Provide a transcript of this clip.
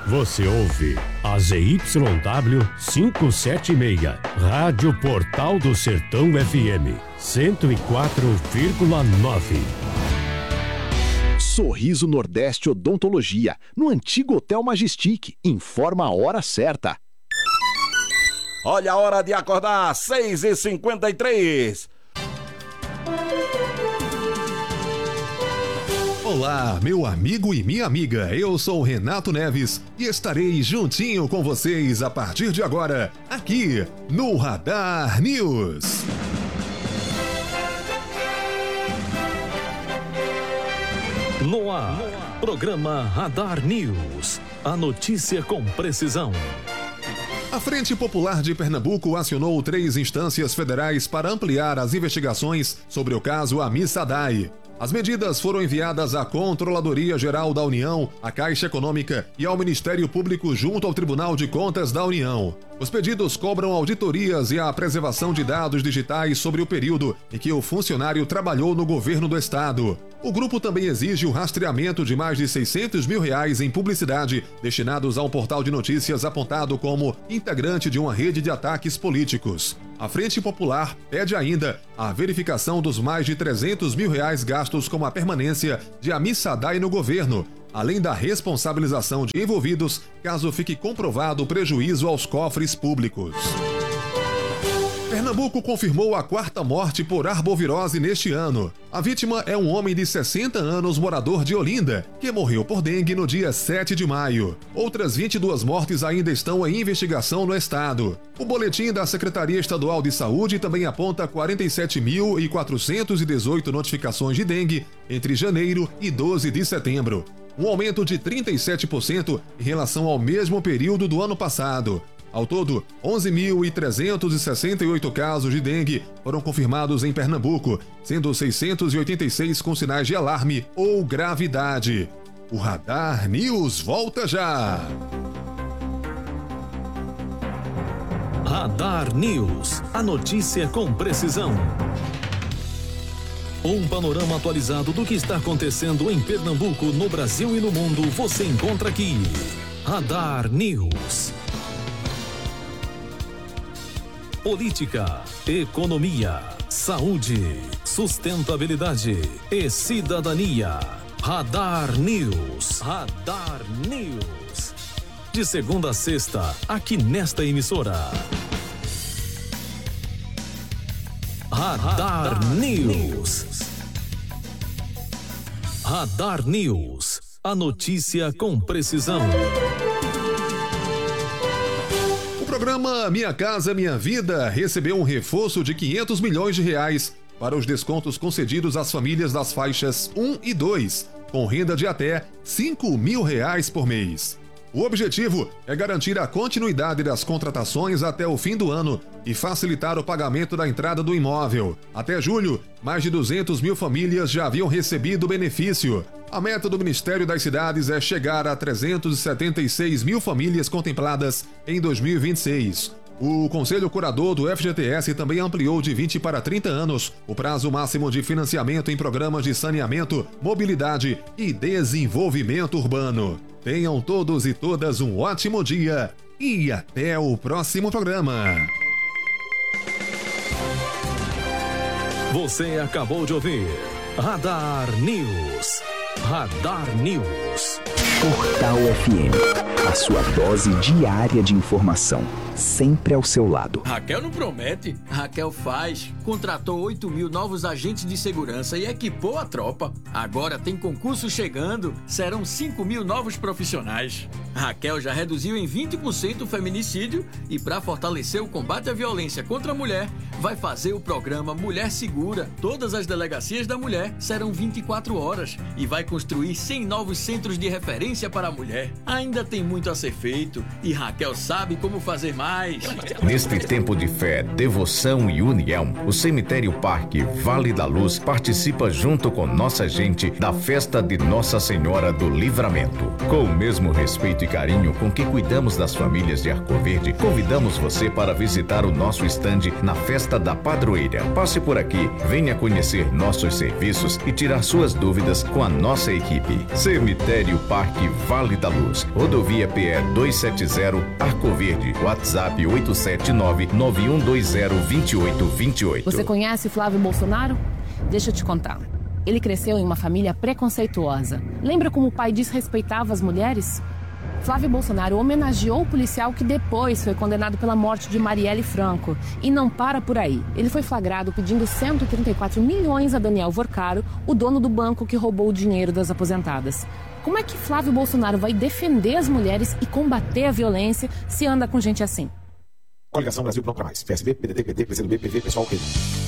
Você ouve a ZYW 576, Rádio Portal do Sertão FM, 104,9. Sorriso Nordeste Odontologia, no antigo Hotel Majestic. Informa a hora certa. Olha a hora de acordar, 6h53. Olá, meu amigo e minha amiga, eu sou o Renato Neves e estarei juntinho com vocês a partir de agora, aqui no Radar News. No ar, programa Radar News, a notícia com precisão. A Frente Popular de Pernambuco acionou 3 instâncias federais para ampliar as investigações sobre o caso Amis Saday. As medidas foram enviadas à Controladoria Geral da União, à Caixa Econômica e ao Ministério Público junto ao Tribunal de Contas da União. Os pedidos cobram auditorias e a preservação de dados digitais sobre o período em que o funcionário trabalhou no governo do estado. O grupo também exige o rastreamento de mais de R$600 mil em publicidade destinados a um portal de notícias apontado como integrante de uma rede de ataques políticos. A Frente Popular pede ainda a verificação dos mais de R$300 mil gastos com a permanência de Amis Saday no governo, além da responsabilização de envolvidos caso fique comprovado o prejuízo aos cofres públicos. Pernambuco confirmou a 4ª morte por arbovirose neste ano. A vítima é um homem de 60 anos morador de Olinda, que morreu por dengue no dia 7 de maio. Outras 22 mortes ainda estão em investigação no estado. O boletim da Secretaria Estadual de Saúde também aponta 47.418 notificações de dengue entre janeiro e 12 de setembro. Um aumento de 37% em relação ao mesmo período do ano passado. Ao todo, 11.368 casos de dengue foram confirmados em Pernambuco, sendo 686 com sinais de alarme ou gravidade. O Radar News volta já! Radar News, a notícia com precisão. Um panorama atualizado do que está acontecendo em Pernambuco, no Brasil e no mundo, você encontra aqui. Radar News. Política, economia, saúde, sustentabilidade e cidadania. Radar News. Radar News. De segunda a sexta, aqui nesta emissora. Radar News. Radar News. A notícia com precisão. O programa Minha Casa Minha Vida recebeu um reforço de R$500 milhões para os descontos concedidos às famílias das faixas 1 e 2, com renda de até R$5 mil por mês. O objetivo é garantir a continuidade das contratações até o fim do ano e facilitar o pagamento da entrada do imóvel. Até julho, mais de 200 mil famílias já haviam recebido o benefício. A meta do Ministério das Cidades é chegar a 376 mil famílias contempladas em 2026. O Conselho Curador do FGTS também ampliou de 20 para 30 anos o prazo máximo de financiamento em programas de saneamento, mobilidade e desenvolvimento urbano. Tenham todos e todas um ótimo dia e até o próximo programa. Você acabou de ouvir Radar News. Radar News. Portal FM, a sua dose diária de informação, sempre ao seu lado. Raquel não promete, Raquel faz. Contratou 8 mil novos agentes de segurança e equipou a tropa. Agora tem concurso chegando, serão 5 mil novos profissionais. Raquel já reduziu em 20% o feminicídio e, para fortalecer o combate à violência contra a mulher, vai fazer o programa Mulher Segura. Todas as delegacias da mulher serão 24 horas e vai construir 100 novos centros de referência para a mulher. Ainda tem muito a ser feito e Raquel sabe como fazer mais. Neste tempo de fé, devoção e união, o Cemitério Parque Vale da Luz participa junto com nossa gente da festa de Nossa Senhora do Livramento. Com o mesmo respeito e carinho com que cuidamos das famílias de Arco Verde, convidamos você para visitar o nosso estande na Festa da Padroeira. Passe por aqui, venha conhecer nossos serviços e tirar suas dúvidas com a nossa equipe. Cemitério Parque Vale da Luz, Rodovia Rodovia PE 270, Arco Verde. WhatsApp 879-9120-2828. Você conhece Flávio Bolsonaro? Deixa eu te contar. Ele cresceu em uma família preconceituosa. Lembra como o pai desrespeitava as mulheres? Flávio Bolsonaro homenageou o policial que depois foi condenado pela morte de Marielle Franco. E não para por aí. Ele foi flagrado pedindo 134 milhões a Daniel Vorcaro, o dono do banco que roubou o dinheiro das aposentadas. Como é que Flávio Bolsonaro vai defender as mulheres e combater a violência se anda com gente assim? Coligação Brasil Pronto pra Mais. PSB, PDT, PT, PCdoB, PV, Pessoal,